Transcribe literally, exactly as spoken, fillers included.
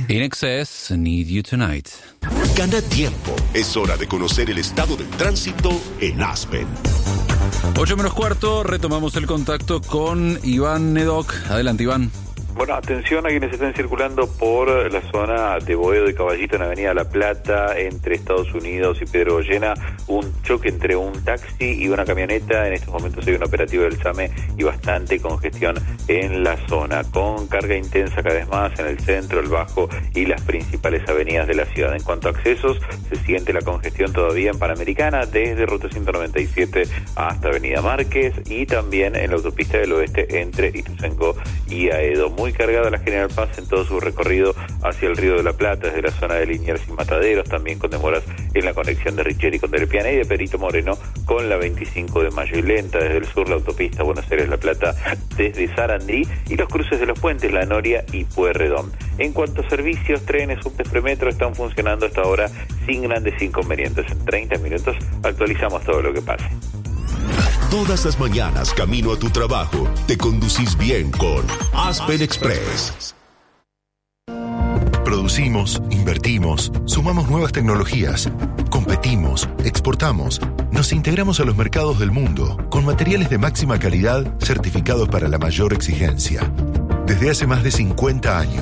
In Excess, Need You Tonight. Gana tiempo. Es hora de conocer el estado del tránsito en Aspen. ocho menos cuarto, retomamos el contacto con Iván Nedoc. Adelante, Iván. Bueno, atención a quienes estén circulando por la zona de Boedo y Caballito en Avenida La Plata, entre Estados Unidos y Pedro Goyena, un choque entre un taxi y una camioneta. En estos momentos hay un operativo del SAME y bastante congestión en la zona, con carga intensa cada vez más en el centro, el Bajo y las principales avenidas de la ciudad. En cuanto a accesos, se siente la congestión todavía en Panamericana, desde Ruta ciento noventa y siete hasta Avenida Márquez, y también en la autopista del oeste entre Ituzaingó y Aedo. Muy cargada la General Paz en todo su recorrido hacia el Río de la Plata, desde la zona de Liniers y Mataderos, también con demoras en la conexión de Richeri con Delpiana y de Perito Moreno con la veinticinco de Mayo y lenta desde el sur, la autopista Buenos Aires-La Plata desde Sarandí y los cruces de los puentes La Noria y Pueyrredón. En cuanto a servicios, trenes, subtes, premetro están funcionando hasta ahora sin grandes inconvenientes. En treinta minutos actualizamos todo lo que pase. Todas las mañanas, camino a tu trabajo, te conducís bien con Aspen Express. Producimos, invertimos, sumamos nuevas tecnologías, competimos, exportamos, nos integramos a los mercados del mundo con materiales de máxima calidad certificados para la mayor exigencia. Desde hace más de cincuenta años,